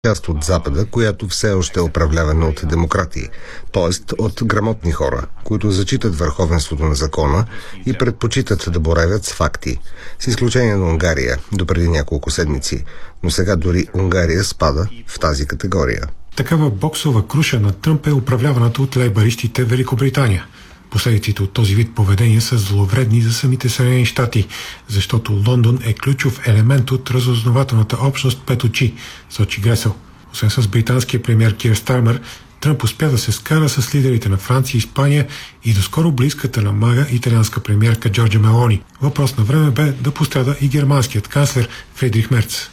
част от Запада, която все още е управлявана от демократи, т.е. от грамотни хора, които зачитат върховенството на закона и предпочитат да боравят с факти, с изключение на Унгария допреди няколко седмици, но сега дори Унгария спада в тази категория. Такава боксова круша на Тръмп е управляваната от лейбаристите Великобритания. Последиците от този вид поведение са зловредни за самите Съединени щати, защото Лондон е ключов елемент от разузнавателната общност Пет очи, сочи Гресел. Освен с британския премиер Кир Стармер, Тръмп успя да се скара с лидерите на Франция и Испания и доскоро близката на мага италианска премиерка Джорджа Мелони. Въпрос на време бе да пострада и германският канцлер Фридрих Мерц.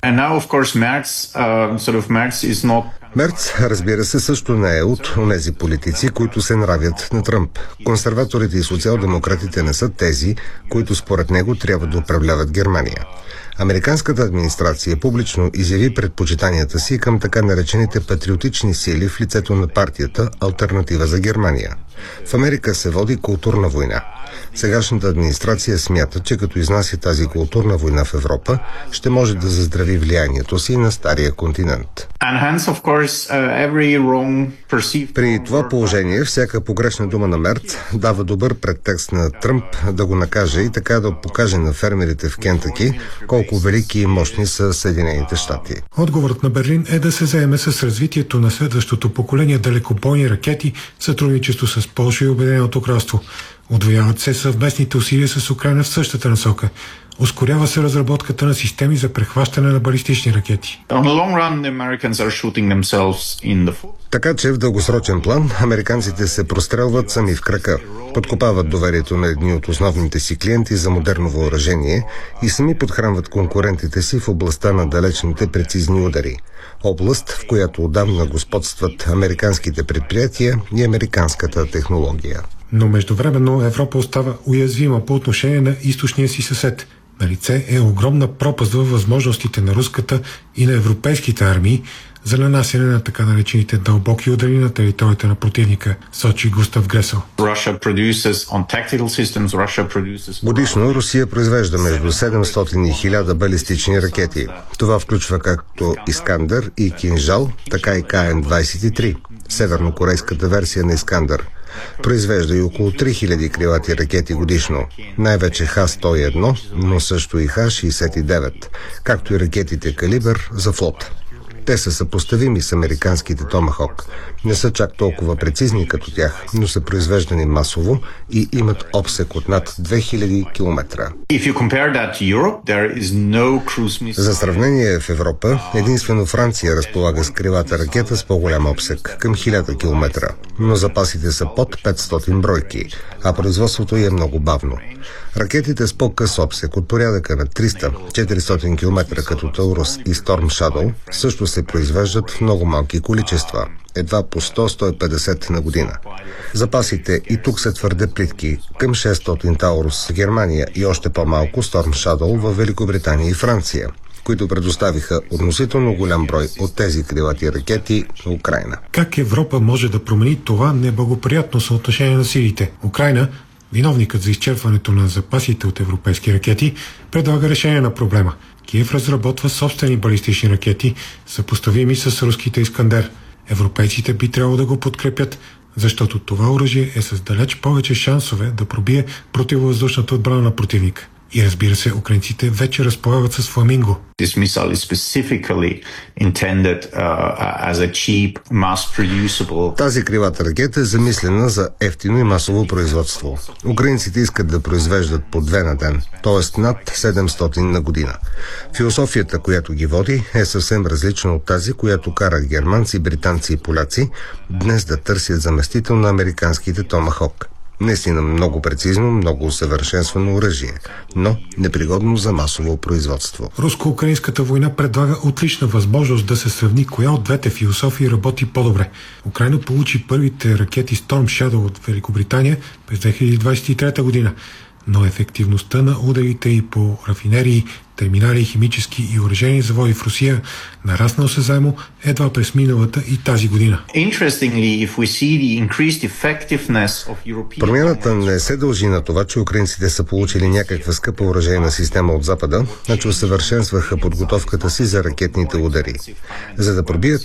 Мерц, разбира се, също не е от онези политици, които се нравят на Тръмп. Консерваторите и социал-демократите не са тези, които според него трябва да управляват Германия. Американската администрация публично изяви предпочитанията си към така наречените патриотични сили в лицето на партията Алтернатива за Германия. В Америка се води културна война. Сегашната администрация смята, че като изнася тази културна война в Европа, ще може да заздрави влиянието си на стария континент. При това положение, всяка погрешна дума на Мерц дава добър претекст на Тръмп да го накаже и така да покаже на фермерите в Кентъки колко велики и мощни са Съединените щати. Отговорът на Берлин е да се заеме с развитието на следващото поколение далекобойни ракети в сътрудничество с Полша и Обединеното кралство. Удвояват се съвместните усилия с Украйна в същата насока. Ускорява се разработката на системи за прехващане на балистични ракети. Така че в дългосрочен план американците се прострелват сами в крака, подкопават доверието на едни от основните си клиенти за модерно въоръжение и сами подхранват конкурентите си в областта на далечните прецизни удари. Област, в която отдавна господстват американските предприятия и американската технология. Но междувременно Европа остава уязвима по отношение на източния си съсед. Налице е огромна пропаст във възможностите на руската и на европейските армии за нанасяне на така наречените дълбоки удари на територията на противника, сочи Густав Гресел. Годишно Русия произвежда между 700 и 1000 балистични ракети. Това включва както Искандър и Кинжал, така и КН-23, севернокорейската версия на Искандър. Произвежда и около 3000 крилати ракети годишно, най-вече Х-101, но също и Х-69, както и ракетите Калибър за флот. Те са съпоставими с американските Томахок. Не са чак толкова прецизни като тях, но са произвеждани масово и имат обсек от над 2000 км. За сравнение в Европа, единствено Франция разполага с крилата ракета с по-голям обсек, към 1000 км, но запасите са под 500 бройки, а производството е много бавно. Ракетите с по-къс обсек от порядъка на 300-400 км като Таурус и Storm Shadow също се произвеждат в много малки количества, едва по 100-150 на година. Запасите и тук са твърде плитки, към 600 Таурус в Германия и още по-малко Storm Shadow в Великобритания и Франция, които предоставиха относително голям брой от тези крилати ракети на Украйна. Как Европа може да промени това неблагоприятно съотношение на силите? Украйна, виновникът за изчерпването на запасите от европейски ракети, предлага решение на проблема. Киев разработва собствени балистични ракети, съпоставими с руските Искандер. Европейците би трябвало да го подкрепят, защото това оръжие е с далеч повече шансове да пробие противовъздушната отбрана на противника. И разбира се, украинците вече разполагат с Фламинго. Тази крилата ракета е замислена за ефтино и масово производство. Украинците искат да произвеждат по 2 на ден, т.е. над 700 на година. Философията, която ги води, е съвсем различна от тази, която кара германци, британци и поляци днес да търсят заместител на американските Томахок. Наистина много прецизно, много усъвършенствано оръжие, но непригодно за масово производство. Руско-украинската война предлага отлична възможност да се сравни коя от двете философии работи по-добре. Украйна получи първите ракети Storm Shadow от Великобритания през 2023 година, но ефективността на ударите и по рафинерии, терминали, химически и оръжейни заводи в Русия нарасна осезаемо едва през миналата и тази година. Промяната не се дължи на това, че украинците са получили някаква скъпа оръжейна система от Запада, а че усъвършенстваха подготовката си за ракетните удари. За да пробият